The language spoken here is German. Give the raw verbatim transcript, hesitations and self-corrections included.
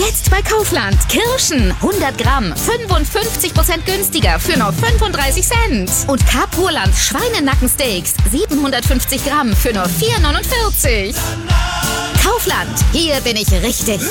Jetzt bei Kaufland. Kirschen hundert Gramm, fünfundfünfzig Prozent günstiger für nur fünfunddreißig Cent. Und Capurland Schweinenackensteaks, siebenhundertfünfzig Gramm für nur vier neunundvierzig. Kaufland, hier bin ich richtig.